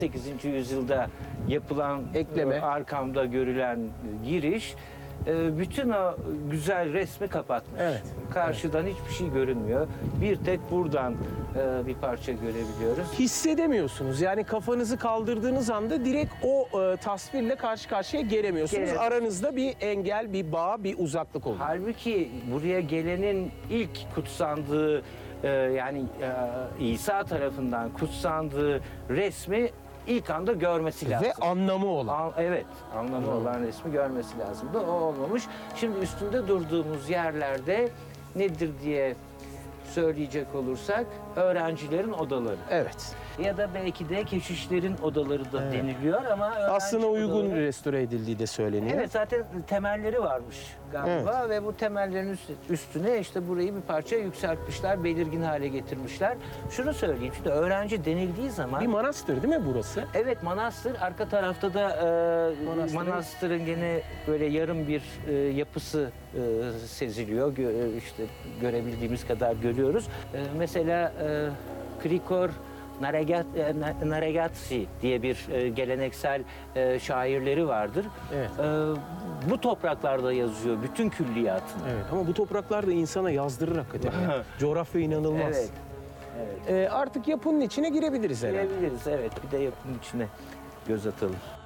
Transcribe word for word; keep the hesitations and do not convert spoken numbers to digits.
sekizinci yüzyılda yapılan Ekleme. e, arkamda görülen giriş e, bütün o güzel resmi kapatmış. Evet. Karşıdan hiçbir şey görünmüyor. Bir tek buradan e, bir parça görebiliyoruz. Hissedemiyorsunuz. Yani kafanızı kaldırdığınız anda direkt o e, tasvirle karşı karşıya gelemiyorsunuz. Gele- Aranızda bir engel, bir bağ, bir uzaklık oluyor. Halbuki buraya gelenin ilk kutsandığı e, yani e, İsa tarafından kutsandığı resmi ilk anda görmesi lazım. Ve anlamı olan. An- evet, anlamı olan resmi görmesi lazımdı. O olmamış. Şimdi üstünde durduğumuz yerlerde nedir diye söyleyecek olursak öğrencilerin odaları. Evet. Ya da belki de keşişlerin odaları da deniliyor ama öğrenci Aslında uygun odaları- restore edildiği de söyleniyor. Evet, zaten temelleri varmış galiba ve bu temellerin üst- üstüne işte burayı bir parça yükseltmişler, belirgin hale getirmişler. Şunu söyleyeyim, şimdi öğrenci denildiği zaman... Bir manastır değil mi burası? Evet, manastır. Arka tarafta da e, Manastırın- manastırın gene böyle yarım bir e, yapısı e, seziliyor. Gö- e, işte görebildiğimiz kadar görüyoruz. E, mesela e, Krikor Naregat, e, Na- Naregatsi diye bir e, geleneksel e, şairleri vardır. Evet. E, bu topraklarda yazıyor bütün külliyatını. Evet ama bu topraklar da insana yazdırır hakikaten. ya. Coğrafya inanılmaz. Evet. Evet. Ee, artık yapının içine girebiliriz herhalde. Girebiliriz, evet. Bir de yapının içine göz atalım.